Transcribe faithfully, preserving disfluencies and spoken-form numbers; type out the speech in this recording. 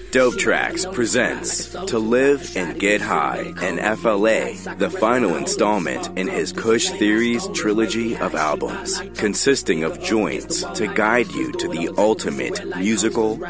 Dope Tracks presents To Live and Get High and F L A, the final installment in his Kush Theories trilogy of albums, consisting of joints to guide you to the ultimate musical